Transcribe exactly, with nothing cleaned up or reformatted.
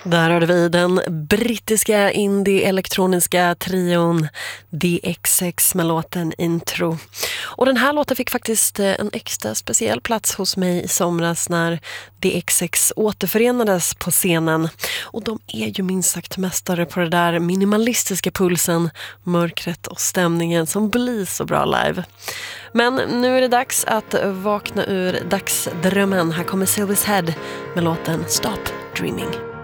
Där hörde vi den brittiska indie-elektroniska trion The X X med låten Intro. Och den här låten fick faktiskt en extra speciell plats hos mig i somras när The X X återförenades på scenen. Och de är ju minst sagt mästare på det där minimalistiska pulsen, mörkret och stämningen som blir så bra live. Men nu är det dags att vakna ur dagsdrömmen. Här kommer Sylvia's Head med låten Stop Dreaming.